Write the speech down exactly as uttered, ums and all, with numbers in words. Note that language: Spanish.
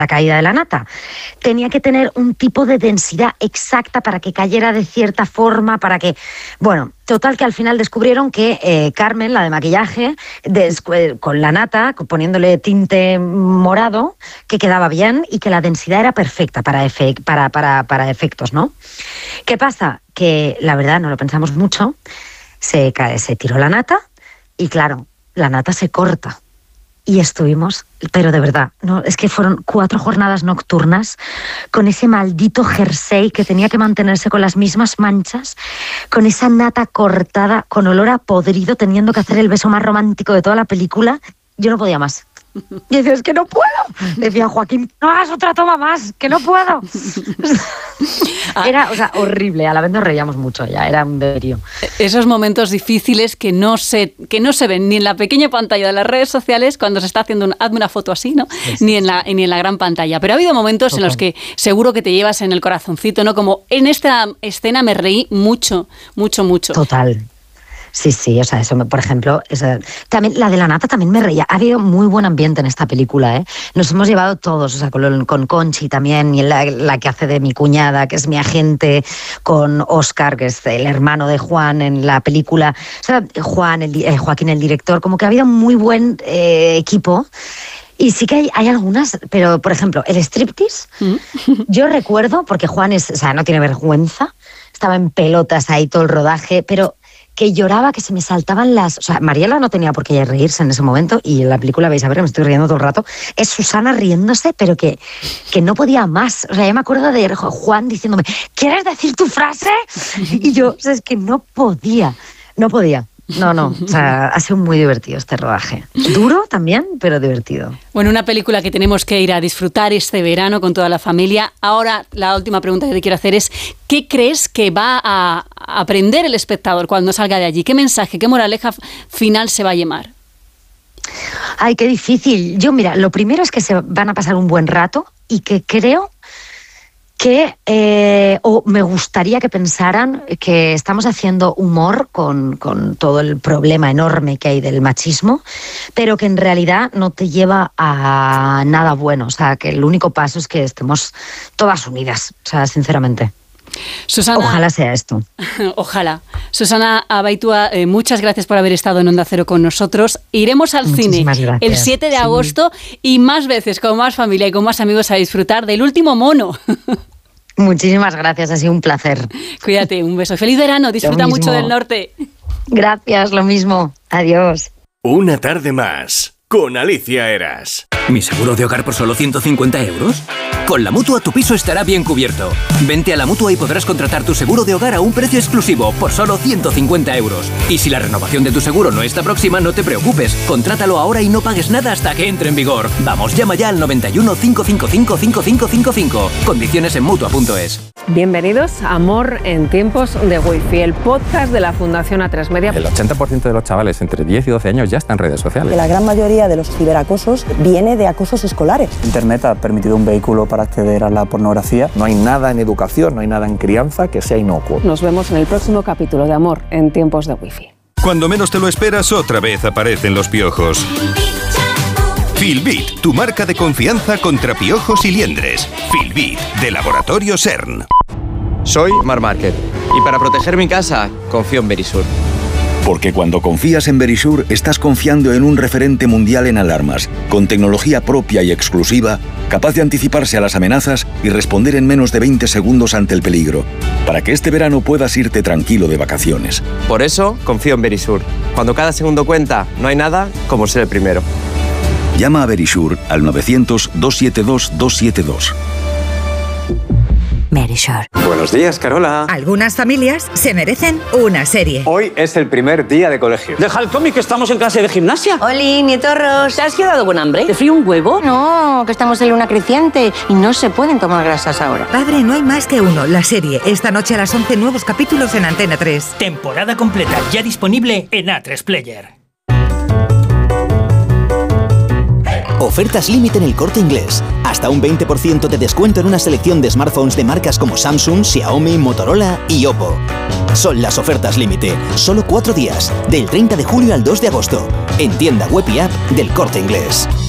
la caída de la nata. Tenía que tener un tipo de densidad exacta para que cayera de cierta forma, para que... Bueno, total que al final descubrieron que eh, Carmen, la de maquillaje, des, con la nata, poniéndole tinte morado, que quedaba bien y que la densidad era perfecta para, efe, para, para, para efectos, ¿no? ¿Qué pasa? Que la verdad no lo pensamos mucho, se, se tiró la nata y claro, la nata se corta. Y estuvimos, pero de verdad, no, es que fueron cuatro jornadas nocturnas con ese maldito jersey que tenía que mantenerse con las mismas manchas, con esa nata cortada, con olor a podrido, teniendo que hacer el beso más romántico de toda la película. Yo no podía más. Y decía, es que no puedo. Le decía, Joaquín, no hagas otra toma más, que no puedo. Era, o sea, horrible. A la vez nos reíamos mucho ya, era un delirio. Esos momentos difíciles que no se, que no se ven ni en la pequeña pantalla de las redes sociales cuando se está haciendo un, hazme una foto así, ¿no? Sí, sí. Ni en la, ni en la gran pantalla. Pero ha habido momentos Total. en los que seguro que te llevas en el corazoncito, ¿no? Como en esta escena me reí mucho, mucho, mucho. Total. Sí, sí, o sea, eso, por ejemplo, esa, también la de la nata también me reía. Ha habido muy buen ambiente en esta película, ¿eh? Nos hemos llevado todos, o sea, con, con Conchi también, y la, la que hace de mi cuñada, que es mi agente, con Óscar, que es el hermano de Juan en la película. O sea, Juan, el, eh, Joaquín, el director, como que ha habido muy buen eh, equipo. Y sí que hay, hay algunas, pero, por ejemplo, el striptease, ¿Mm? yo recuerdo, porque Juan es, o sea, no tiene vergüenza, estaba en pelotas ahí todo el rodaje, pero... que lloraba, que se me saltaban las... O sea, Mariela no tenía por qué reírse en ese momento, y en la película vais a ver, me estoy riendo todo el rato, es Susana riéndose, pero que, que no podía más. O sea, yo me acuerdo de Juan diciéndome, ¿quieres decir tu frase? Y yo, o sea, es que no podía, no podía. No, no, o sea, ha sido muy divertido este rodaje. Duro también, pero divertido. Bueno, una película que tenemos que ir a disfrutar este verano con toda la familia. Ahora, la última pregunta que te quiero hacer es, ¿qué crees que va a aprender el espectador cuando salga de allí? ¿Qué mensaje, qué moraleja final se va a llevar? Ay, qué difícil. Yo, mira, lo primero es que se van a pasar un buen rato y que creo... que eh, o me gustaría que pensaran que estamos haciendo humor con, con todo el problema enorme que hay del machismo, pero que en realidad no te lleva a nada bueno. O sea, que el único paso es que estemos todas unidas, o sea, sinceramente. Susana, ojalá sea esto. Ojalá. Susana Abaitua, eh, muchas gracias por haber estado en Onda Cero con nosotros. Iremos al Muchísimas cine gracias. el siete de Sí. agosto y más veces, con más familia y con más amigos, a disfrutar del Último Mono. Muchísimas gracias, ha sido un placer. Cuídate, un beso. Feliz verano, disfruta mucho del norte. Gracias, lo mismo. Adiós. Una tarde más con Alicia Eras. ¿Mi seguro de hogar por solo ciento cincuenta euros? Con la Mutua tu piso estará bien cubierto. Vente a la Mutua y podrás contratar tu seguro de hogar a un precio exclusivo por solo ciento cincuenta euros. Y si la renovación de tu seguro no está próxima, no te preocupes. Contrátalo ahora y no pagues nada hasta que entre en vigor. Vamos, llama ya al noventa y uno, cinco cinco cinco, cinco cinco cinco cinco. Condiciones en Mutua punto es. Bienvenidos a Amor en tiempos de Wi-Fi, el podcast de la Fundación A tres Media. El ochenta por ciento de los chavales entre diez y doce años ya están en redes sociales. La gran mayoría de los ciberacosos viene de acosos escolares. Internet ha permitido un vehículo para acceder a la pornografía. No hay nada en educación, no hay nada en crianza que sea inocuo. Nos vemos en el próximo capítulo de Amor en tiempos de Wi-Fi. Cuando menos te lo esperas, otra vez aparecen los piojos. Filbit, tu marca de confianza contra piojos y liendres. Filbit, de Laboratorio CERN. Soy Mar Márquez y para proteger mi casa, confío en Verisur. Porque cuando confías en Verisur, estás confiando en un referente mundial en alarmas, con tecnología propia y exclusiva, capaz de anticiparse a las amenazas y responder en menos de veinte segundos ante el peligro, para que este verano puedas irte tranquilo de vacaciones. Por eso, confío en Verisur. Cuando cada segundo cuenta, no hay nada como ser el primero. Llama a Verisur al novecientos, doscientos setenta y dos, doscientos setenta y dos. Verisur. Buenos días, Carola. Algunas familias se merecen una serie. Hoy es el primer día de colegio. Deja el cómic, que estamos en clase de gimnasia. Oli, nietorros. ¿Te has quedado con hambre? ¿Te frío un huevo? No, que estamos en luna creciente y no se pueden tomar grasas ahora. Padre, no hay más que uno. La serie. Esta noche a las once, nuevos capítulos en Antena tres. Temporada completa ya disponible en A tres Player. Ofertas límite en El Corte Inglés. Hasta un veinte por ciento de descuento en una selección de smartphones de marcas como Samsung, Xiaomi, Motorola y Oppo. Son las ofertas límite. Solo cuatro días. Del treinta de julio al dos de agosto. En tienda web y app del Corte Inglés.